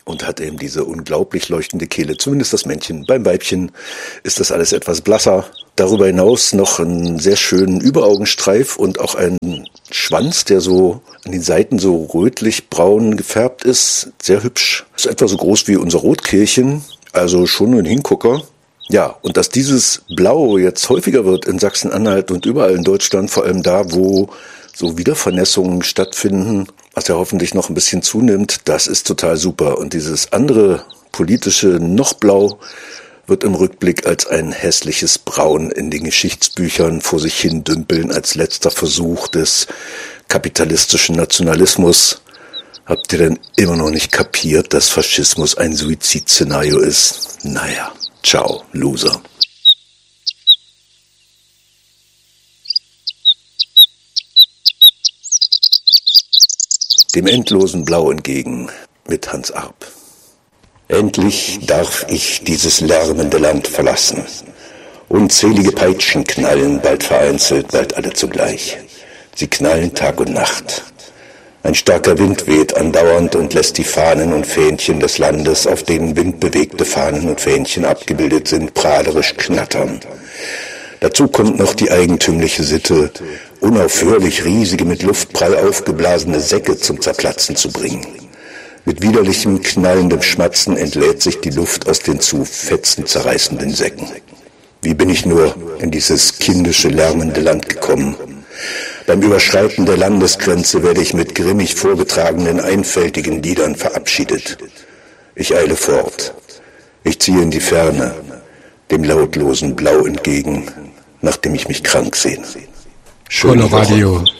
und hat eben diese unglaublich leuchtende Kehle, zumindest das Männchen. Beim Weibchen ist das alles etwas blasser. Darüber hinaus noch einen sehr schönen Überaugenstreif und auch einen Schwanz, der so an den Seiten so rötlich-braun gefärbt ist. Sehr hübsch. Ist etwa so groß wie unser Rotkehlchen, also schon ein Hingucker. Ja, und dass dieses Blau jetzt häufiger wird in Sachsen-Anhalt und überall in Deutschland, vor allem da, wo so Wiedervernässungen stattfinden, was ja hoffentlich noch ein bisschen zunimmt, das ist total super. Und dieses andere politische Noch-Blau wird im Rückblick als ein hässliches Braun in den Geschichtsbüchern vor sich hin dümpeln, als letzter Versuch des kapitalistischen Nationalismus. Habt ihr denn immer noch nicht kapiert, dass Faschismus ein Suizidszenario ist? Naja, ciao, Loser. Dem endlosen Blau entgegen mit Hans Arp. Endlich darf ich dieses lärmende Land verlassen. Unzählige Peitschen knallen, bald vereinzelt, bald alle zugleich. Sie knallen Tag und Nacht. Ein starker Wind weht andauernd und lässt die Fahnen und Fähnchen des Landes, auf denen windbewegte Fahnen und Fähnchen abgebildet sind, prahlerisch knattern. Dazu kommt noch die eigentümliche Sitte, unaufhörlich riesige, mit Luftprall aufgeblasene Säcke zum Zerplatzen zu bringen. Mit widerlichem, knallendem Schmatzen entlädt sich die Luft aus den zu Fetzen zerreißenden Säcken. Wie bin ich nur in dieses kindische, lärmende Land gekommen? Beim Überschreiten der Landesgrenze werde ich mit grimmig vorgetragenen, einfältigen Liedern verabschiedet. Ich eile fort. Ich ziehe in die Ferne, dem lautlosen Blau entgegen, nachdem ich mich krank sehne. Schöne Woche.